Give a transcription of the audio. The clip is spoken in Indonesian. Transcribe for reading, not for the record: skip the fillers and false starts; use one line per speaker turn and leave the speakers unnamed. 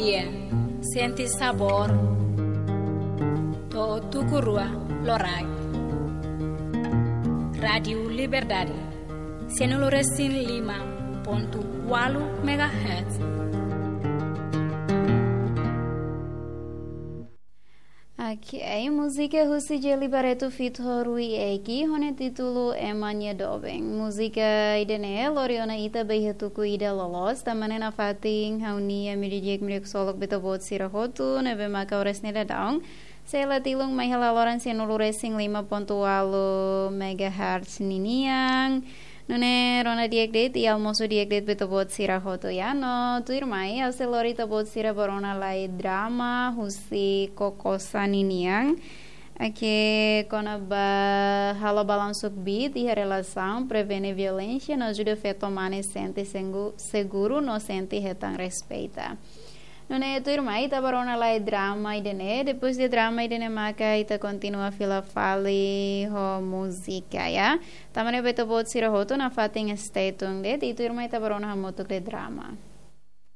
dia, senti sabor, to tukurua lorai. Radio Liberdade, 105.8 MHz.
Ok, música russi de Liberato Fitorui Eki, hone título Emanya Dobeng. Música idene Loriona Ita Beihatuku Ida Lolos, tamane na fating hauni mirijek mirik solok betobot sirahotu, nebe maka oresneda daung. Sela tilung mahela loran senulu racing 5.8 MHz niniang. Nune rona diekdet i almoço diekdet betobot sirahoto yano tuir mai au selori tobot sira borona lai drama husi kokosa niniang ake kona ba halo balansuk bit e relação prevene violência no ajuda fe tomane sente seguro no sente retang respeita. Nune tuir mai ta borona lai drama idene depois de drama idene maka ita continua fila fali ho música ya. Tamane beto bot sira hoto na fating statung de tuir mai ta borona hamotuk de drama.